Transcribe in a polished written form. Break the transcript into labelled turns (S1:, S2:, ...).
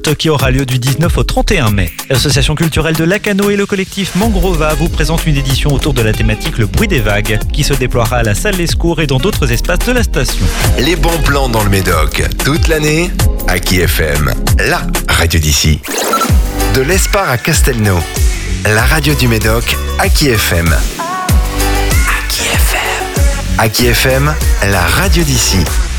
S1: qui aura lieu du 19 au 31 mai. L'association culturelle de Lacano et le collectif Mangrova vous présentent une édition autour de la thématique Le bruit des vagues qui se déploiera à la salle Lescours et dans d'autres espaces de la station.
S2: Les bons plans dans le Médoc, toute l'année, Aki FM, la radio d'ici. De l'Espar à Castelnau, la radio du Médoc, Aki FM. Aki FM. Aki FM, la radio d'ici.